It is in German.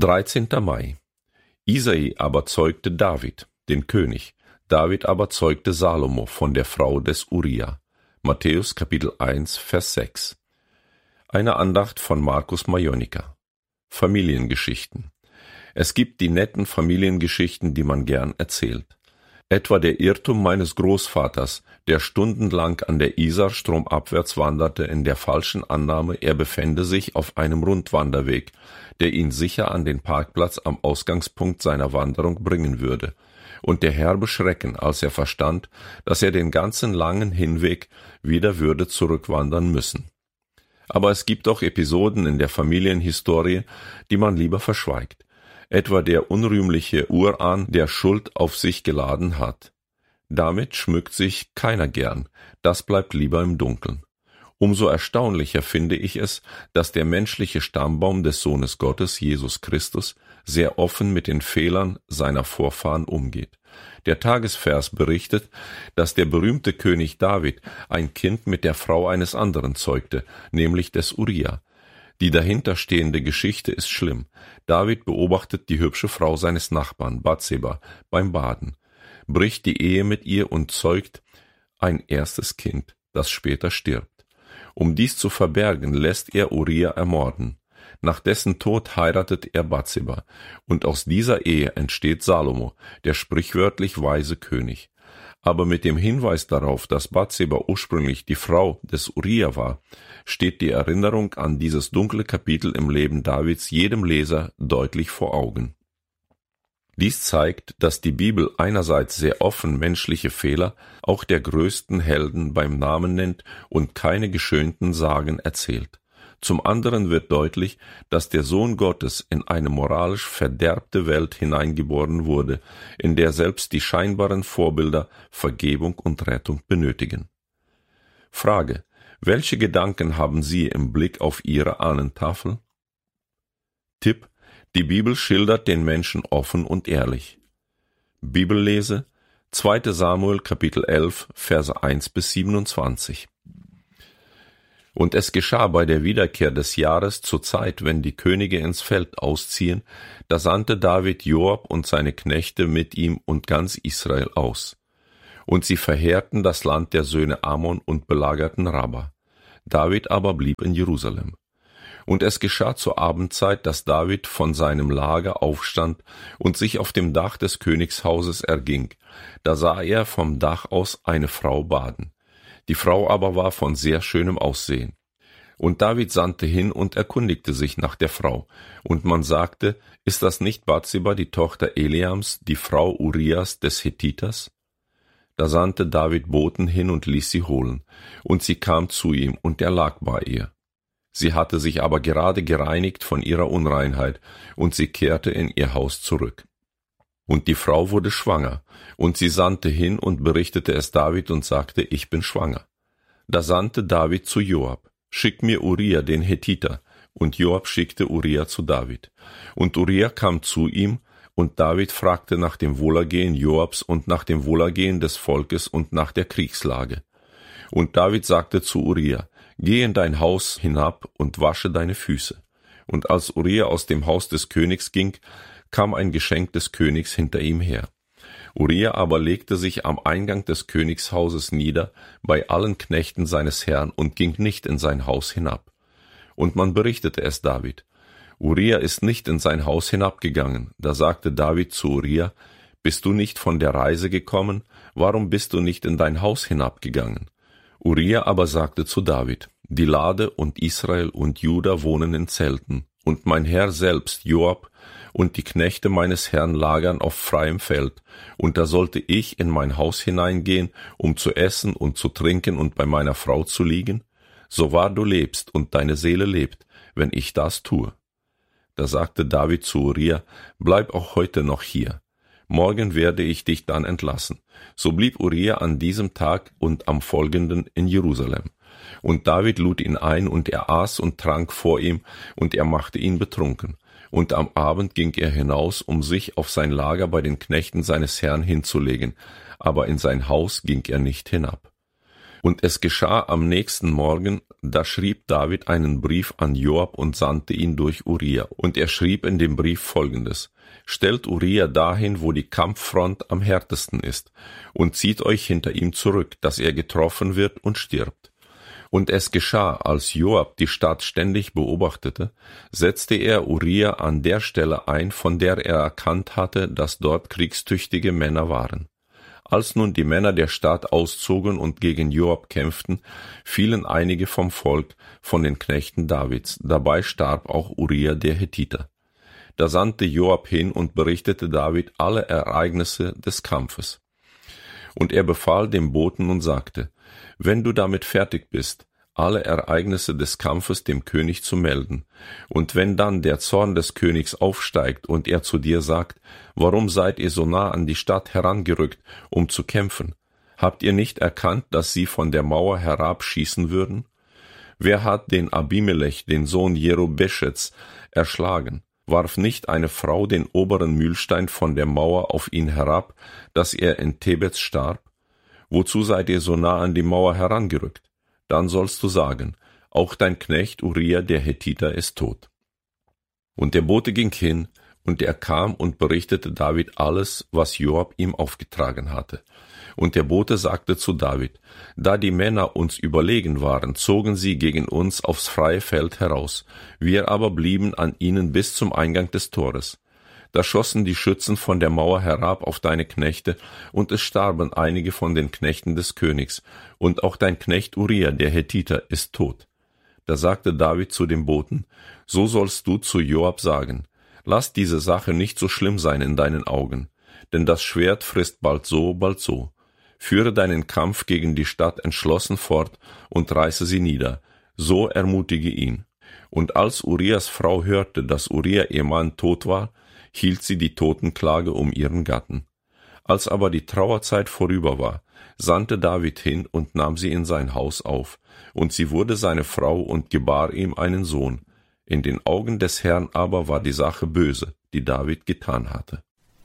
13. Mai. Isai aber zeugte David, den König. David aber zeugte Salomo von der Frau des Uria. Matthäus Kapitel 1, Vers 6. Eine Andacht von Markus Majonika. Familiengeschichten. Es gibt die netten Familiengeschichten, die man gern erzählt. Etwa der Irrtum meines Großvaters, der stundenlang an der Isar stromabwärts wanderte in der falschen Annahme, er befände sich auf einem Rundwanderweg, der ihn sicher an den Parkplatz am Ausgangspunkt seiner Wanderung bringen würde, und der herbe Schrecken, als er verstand, dass er den ganzen langen Hinweg wieder würde zurückwandern müssen. Aber es gibt auch Episoden in der Familienhistorie, die man lieber verschweigt. Etwa der unrühmliche Urahn, der Schuld auf sich geladen hat. Damit schmückt sich keiner gern, das bleibt lieber im Dunkeln. Umso erstaunlicher finde ich es, dass der menschliche Stammbaum des Sohnes Gottes, Jesus Christus, sehr offen mit den Fehlern seiner Vorfahren umgeht. Der Tagesvers berichtet, dass der berühmte König David ein Kind mit der Frau eines anderen zeugte, nämlich des Uria. Die dahinterstehende Geschichte ist schlimm. David beobachtet die hübsche Frau seines Nachbarn, Bathseba, beim Baden, bricht die Ehe mit ihr und zeugt ein erstes Kind, das später stirbt. Um dies zu verbergen, lässt er Uria ermorden. Nach dessen Tod heiratet er Bathseba, und aus dieser Ehe entsteht Salomo, der sprichwörtlich weise König. Aber mit dem Hinweis darauf, dass Bathseba ursprünglich die Frau des Uria war, steht die Erinnerung an dieses dunkle Kapitel im Leben Davids jedem Leser deutlich vor Augen. Dies zeigt, dass die Bibel einerseits sehr offen menschliche Fehler auch der größten Helden beim Namen nennt und keine geschönten Sagen erzählt. Zum anderen wird deutlich, dass der Sohn Gottes in eine moralisch verderbte Welt hineingeboren wurde, in der selbst die scheinbaren Vorbilder Vergebung und Rettung benötigen. Frage: Welche Gedanken haben Sie im Blick auf Ihre Ahnentafel? Tipp: Die Bibel schildert den Menschen offen und ehrlich. Bibellese: 2. Samuel Kapitel 11, Verse 1 bis 27. Und es geschah bei der Wiederkehr des Jahres zur Zeit, wenn die Könige ins Feld ausziehen, da sandte David Joab und seine Knechte mit ihm und ganz Israel aus. Und sie verheerten das Land der Söhne Ammon und belagerten Rabba. David aber blieb in Jerusalem. Und es geschah zur Abendzeit, dass David von seinem Lager aufstand und sich auf dem Dach des Königshauses erging. Da sah er vom Dach aus eine Frau baden. Die Frau aber war von sehr schönem Aussehen. Und David sandte hin und erkundigte sich nach der Frau. Und man sagte: Ist das nicht Bathseba, die Tochter Eliams, die Frau Urias des Hethiters? Da sandte David Boten hin und ließ sie holen. Und sie kam zu ihm, und er lag bei ihr. Sie hatte sich aber gerade gereinigt von ihrer Unreinheit, und sie kehrte in ihr Haus zurück. Und die Frau wurde schwanger, und sie sandte hin und berichtete es David und sagte: Ich bin schwanger. Da sandte David zu Joab: Schick mir Uria, den Hethiter. Und Joab schickte Uria zu David. Und Uria kam zu ihm, und David fragte nach dem Wohlergehen Joabs und nach dem Wohlergehen des Volkes und nach der Kriegslage. Und David sagte zu Uria: Geh in dein Haus hinab und wasche deine Füße. Und als Uria aus dem Haus des Königs ging, kam ein Geschenk des Königs hinter ihm her. Uria aber legte sich am Eingang des Königshauses nieder, bei allen Knechten seines Herrn, und ging nicht in sein Haus hinab. Und man berichtete es David: Uria ist nicht in sein Haus hinabgegangen. Da sagte David zu Uria: Bist du nicht von der Reise gekommen? Warum bist du nicht in dein Haus hinabgegangen? Uria aber sagte zu David: Die Lade und Israel und Juda wohnen in Zelten, und mein Herr selbst, Joab, und die Knechte meines Herrn lagern auf freiem Feld, und da sollte ich in mein Haus hineingehen, um zu essen und zu trinken und bei meiner Frau zu liegen? So wahr du lebst und deine Seele lebt, wenn ich das tue. Da sagte David zu Uria: Bleib auch heute noch hier. Morgen werde ich dich dann entlassen. So blieb Uria an diesem Tag und am folgenden in Jerusalem. Und David lud ihn ein, und er aß und trank vor ihm, und er machte ihn betrunken. Und am Abend ging er hinaus, um sich auf sein Lager bei den Knechten seines Herrn hinzulegen, aber in sein Haus ging er nicht hinab. Und es geschah am nächsten Morgen, da schrieb David einen Brief an Joab und sandte ihn durch Uria. Und er schrieb in dem Brief Folgendes: Stellt Uria dahin, wo die Kampffront am härtesten ist, und zieht euch hinter ihm zurück, dass er getroffen wird und stirbt. Und es geschah, als Joab die Stadt ständig beobachtete, setzte er Uria an der Stelle ein, von der er erkannt hatte, dass dort kriegstüchtige Männer waren. Als nun die Männer der Stadt auszogen und gegen Joab kämpften, fielen einige vom Volk, von den Knechten Davids. Dabei starb auch Uria der Hethiter. Da sandte Joab hin und berichtete David alle Ereignisse des Kampfes. Und er befahl dem Boten und sagte: Wenn du damit fertig bist, alle Ereignisse des Kampfes dem König zu melden, und wenn dann der Zorn des Königs aufsteigt und er zu dir sagt: Warum seid ihr so nah an die Stadt herangerückt, um zu kämpfen? Habt ihr nicht erkannt, dass sie von der Mauer herabschießen würden? Wer hat den Abimelech, den Sohn Jerubeschets, erschlagen? Warf nicht eine Frau den oberen Mühlstein von der Mauer auf ihn herab, dass er in Tebez starb? Wozu seid ihr so nah an die Mauer herangerückt? Dann sollst du sagen: Auch dein Knecht Uria der Hethiter ist tot. Und der Bote ging hin, und er kam und berichtete David alles, was Joab ihm aufgetragen hatte. Und der Bote sagte zu David: Da die Männer uns überlegen waren, zogen sie gegen uns aufs freie Feld heraus, wir aber blieben an ihnen bis zum Eingang des Tores. Da schossen die Schützen von der Mauer herab auf deine Knechte, und es starben einige von den Knechten des Königs, und auch dein Knecht Uria der Hethiter ist tot. Da sagte David zu dem Boten: So sollst du zu Joab sagen: Lass diese Sache nicht so schlimm sein in deinen Augen, denn das Schwert frisst bald so, bald so. Führe deinen Kampf gegen die Stadt entschlossen fort und reiße sie nieder, so ermutige ihn. Und als Urias Frau hörte, dass Uria ihr Mann tot war, hielt sie die Totenklage um ihren Gatten. Als aber die Trauerzeit vorüber war, sandte David hin und nahm sie in sein Haus auf, und sie wurde seine Frau und gebar ihm einen Sohn. In den Augen des Herrn aber war die Sache böse, die David getan hatte.